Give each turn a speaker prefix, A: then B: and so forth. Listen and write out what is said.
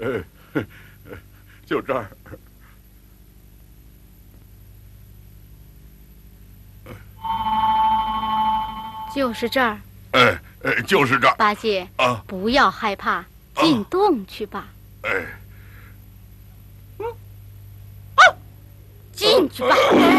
A: 就这儿。
B: 就是这儿。
A: 就是这儿。
B: 八戒
A: 啊，
B: 不要害怕，进洞去吧。进去吧。